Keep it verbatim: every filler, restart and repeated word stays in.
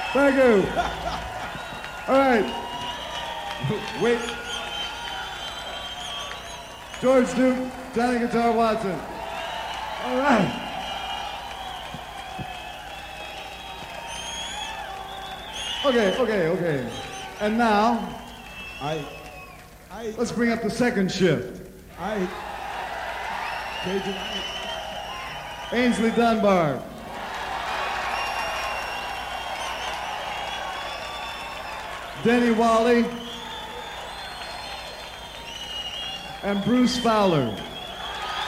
Thank you. All right. Wait. George Duke, Johnny Guitar Watson. All right. Okay, okay, okay. And now, I, I, let's bring up the second shift. I, Cajun, I, Ainsley Dunbar. Denny Wally. And Bruce Fowler.